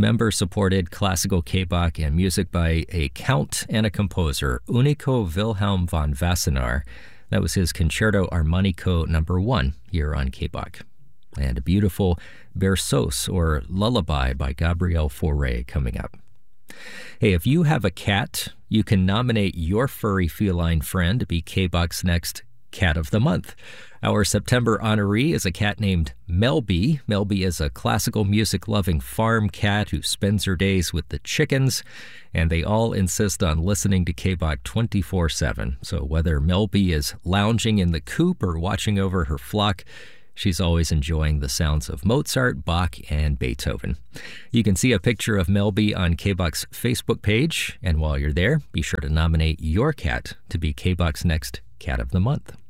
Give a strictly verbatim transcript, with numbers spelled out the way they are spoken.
member-supported classical K-Bach and music by a count and a composer, Unico Wilhelm von Wassenaar. That was his Concerto Armonico number one here on K-Bach. And a beautiful Berceuse, or Lullaby, by Gabriel Fauré coming up. Hey, if you have a cat, you can nominate your furry feline friend to be K-Bach's next Cat of the Month. Our September honoree is a cat named Melby. Melby is a classical music-loving farm cat who spends her days with the chickens, and they all insist on listening to K-Bach twenty-four seven. So whether Melby is lounging in the coop or watching over her flock, she's always enjoying the sounds of Mozart, Bach, and Beethoven. You can see a picture of Melby on K-Bach's Facebook page, and while you're there, be sure to nominate your cat to be K-Bach's next Cat of the Month.